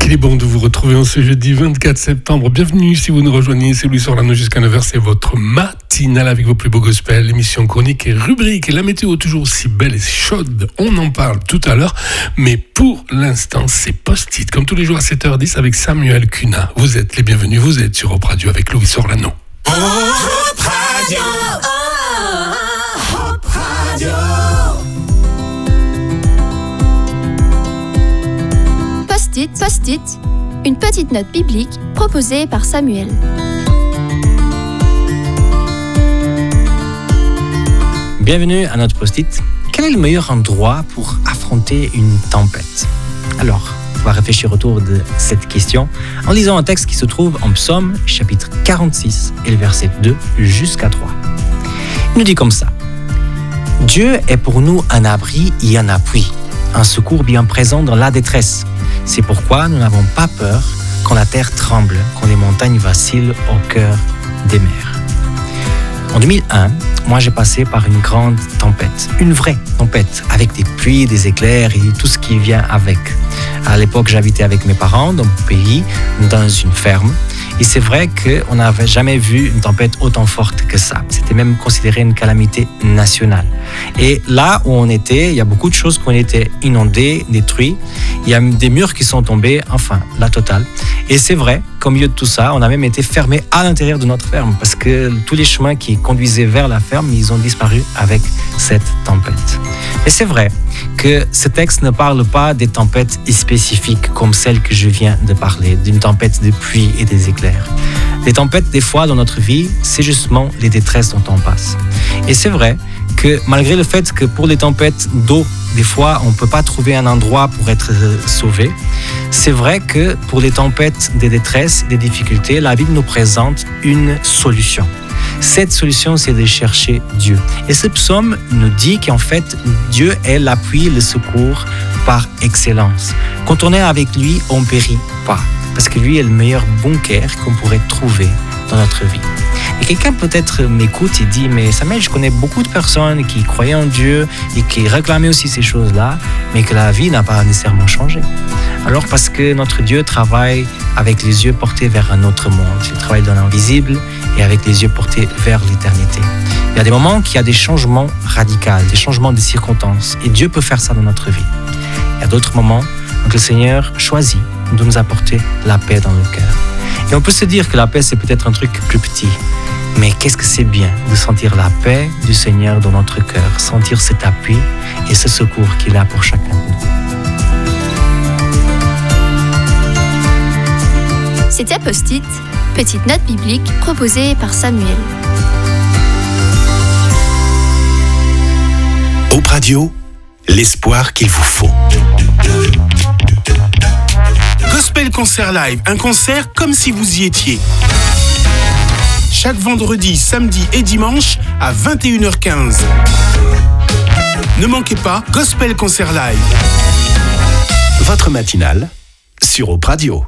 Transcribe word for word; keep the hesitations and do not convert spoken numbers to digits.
qu'il est bon de vous retrouver en ce jeudi vingt-quatre septembre. Bienvenue si vous nous rejoignez, c'est Louis Sorlano jusqu'à neuf heures, c'est votre matinale avec vos plus beaux gospels, émissions chroniques et rubriques. Et la météo toujours aussi belle et chaude, on en parle tout à l'heure. Mais pour l'instant, c'est Post-it, comme tous les jours à sept heures dix avec Samuel Cuna. Vous êtes les bienvenus, vous êtes sur Hop Radio avec Louis Sorlano. Hop Radio, Hop Radio. Post-it, Post-it, une petite note biblique proposée par Samuel. Bienvenue à notre Post-it. Quel est le meilleur endroit pour affronter une tempête? Alors, on va réfléchir autour de cette question en lisant un texte qui se trouve en Psaume, chapitre quarante-six, et le verset deux jusqu'à trois. Il nous dit comme ça. « Dieu est pour nous un abri et un appui, un secours bien présent dans la détresse. C'est pourquoi nous n'avons pas peur quand la terre tremble, quand les montagnes vacillent au cœur des mers. » En deux mille un, moi j'ai passé par une grande tempête, une vraie tempête, avec des pluies, des éclairs et tout ce qui vient avec. À l'époque, j'habitais avec mes parents dans mon pays, dans une ferme. Et c'est vrai qu'on n'avait jamais vu une tempête autant forte que ça. C'était même considéré une calamité nationale. Et là où on était, il y a beaucoup de choses qui ont été inondées, détruites. Il y a des murs qui sont tombés, enfin, la totale. Et c'est vrai qu'au milieu de tout ça, on a même été fermés à l'intérieur de notre ferme parce que tous les chemins qui conduisaient vers la ferme, ils ont disparu avec cette tempête. Mais c'est vrai que ce texte ne parle pas des tempêtes spécifiques comme celle que je viens de parler, d'une tempête de pluie et des éclairs. Les tempêtes, des fois, dans notre vie, c'est justement les détresses dont on passe. Et c'est vrai que malgré le fait que pour les tempêtes d'eau, des fois, on ne peut pas trouver un endroit pour être sauvé, c'est vrai que pour les tempêtes des détresses, des difficultés, la Bible nous présente une solution. Cette solution, c'est de chercher Dieu. Et ce psaume nous dit qu'en fait, Dieu est l'appui, le secours par excellence. Quand on est avec lui, on ne périt pas. Parce que lui est le meilleur bunker qu'on pourrait trouver dans notre vie. Et quelqu'un peut-être m'écoute et dit « Mais Samuel, je connais beaucoup de personnes qui croyaient en Dieu et qui réclamaient aussi ces choses-là, mais que la vie n'a pas nécessairement changé. » Alors parce que notre Dieu travaille avec les yeux portés vers un autre monde. Il travaille dans l'invisible et avec les yeux portés vers l'éternité. Il y a des moments qu'il y a des changements radicaux, des changements de circonstances. Et Dieu peut faire ça dans notre vie. Il y a d'autres moments où le Seigneur choisit de nous apporter la paix dans le cœur. Et on peut se dire que la paix, c'est peut-être un truc plus petit. Mais qu'est-ce que c'est bien de sentir la paix du Seigneur dans notre cœur, sentir cet appui et ce secours qu'il a pour chacun de nous. C'était Post-it, petite note biblique proposée par Samuel. Hop Radio, l'espoir qu'il vous faut. Gospel Concert Live, un concert comme si vous y étiez. Chaque vendredi, samedi et dimanche à vingt et une heures quinze. Ne manquez pas Gospel Concert Live. Votre matinale sur Hop Radio.